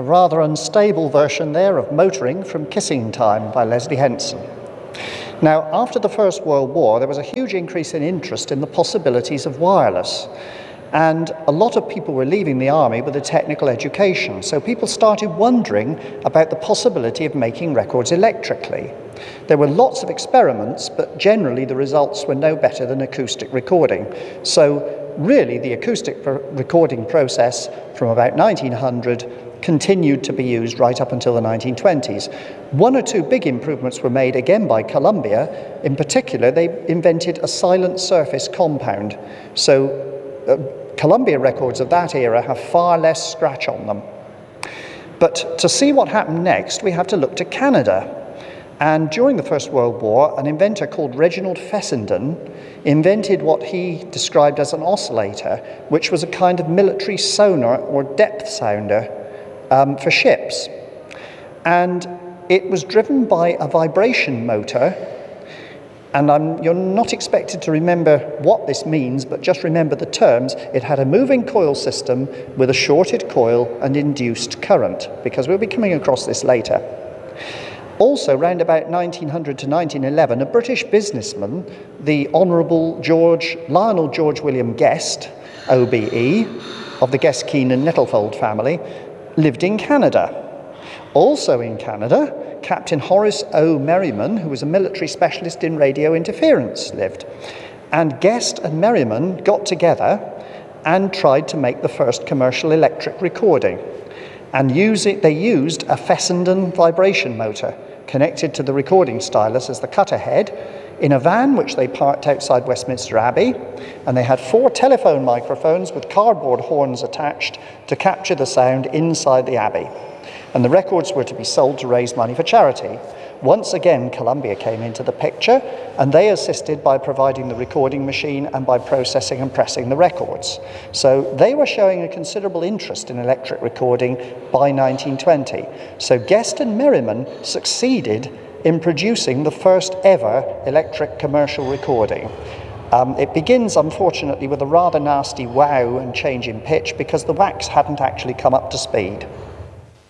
rather unstable version there of Motoring from Kissing Time by Leslie Henson. Now, after the First World War, there was a huge increase in interest in the possibilities of wireless. And a lot of people were leaving the army with a technical education, so people started wondering about the possibility of making records electrically. There were lots of experiments, but generally the results were no better than acoustic recording. So really the acoustic recording process from about 1900 continued to be used right up until the 1920s. One or two big improvements were made again by Columbia. In particular, they invented a silent surface compound. So Columbia records of that era have far less scratch on them. But to see what happened next, we have to look to Canada. And during the First World War, an inventor called Reginald Fessenden invented what he described as an oscillator, which was a kind of military sonar or depth sounder for ships. And it was driven by a vibration motor. And you're not expected to remember what this means, but just remember the terms. It had a moving coil system with a shorted coil and induced current, because we'll be coming across this later. Also, round about 1900 to 1911, a British businessman, the Honourable Lionel George William Guest, OBE, of the Guest-Keenan-Nettlefold family, lived in Canada. Also in Canada, Captain Horace O. Merriman, who was a military specialist in radio interference, lived. And Guest and Merriman got together and tried to make the first commercial electric recording. And they used a Fessenden vibration motor connected to the recording stylus as the cutter head in a van which they parked outside Westminster Abbey. And they had 4 telephone microphones with cardboard horns attached to capture the sound inside the Abbey. And the records were to be sold to raise money for charity. Once again, Columbia came into the picture, and they assisted by providing the recording machine and by processing and pressing the records. So they were showing a considerable interest in electric recording by 1920. So Guest and Merriman succeeded in producing the first ever electric commercial recording. It begins, unfortunately, with a rather nasty wow and change in pitch because the wax hadn't actually come up to speed.